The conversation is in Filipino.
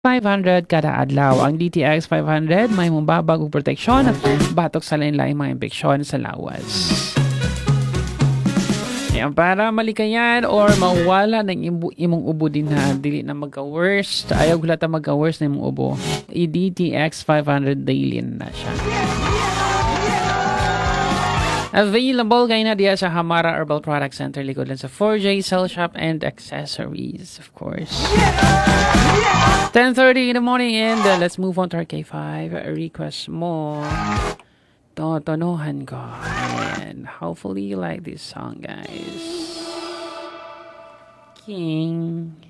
500 kada adlaw. Ang DTX 500 may mababag og proteksyon batok sa lain-laing mga impeksyon sa lawas. Yan, para malikayan or mawala ng imong ubo din na dili na magka-worst. Ayaw gulata magka-worst na imong ubo. I-DTX 500 daily na siya. Available kayo na diya sa Hamara Herbal Product Center, likod lang sa 4J Cell Shop and Accessories, of course. 10:30 in the morning and let's move on to our K5 request mo. Totonohan ko. And hopefully you like this song, guys. King.